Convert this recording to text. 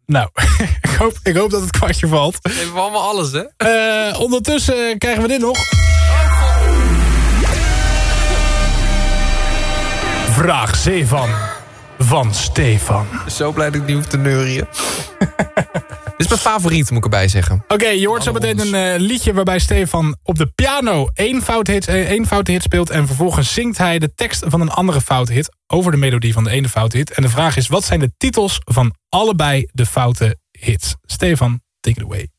Nou, ik hoop dat het kwartje valt. We hebben allemaal alles, hè? Ondertussen krijgen we dit nog. Vraag 7 van Stefan. Zo blij dat ik niet hoef te neurien. Dit is mijn favoriet, moet ik erbij zeggen. Oké, je hoort zo meteen een liedje waarbij Stefan op de piano één foute hit speelt. En vervolgens zingt hij de tekst van een andere foute hit over de melodie van de ene foute hit. En de vraag is, wat zijn de titels van allebei de foute hits? Stefan, take it away.